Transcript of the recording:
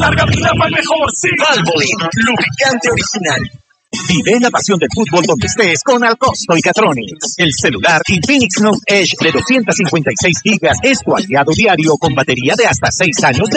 larga vida para el mejor, sí. Valvoline, lubricante original. Vive la pasión del fútbol donde estés con Alcosto y Catronics. El celular Infinix Note Edge de 256 gigas es tu aliado diario con batería de hasta 6 años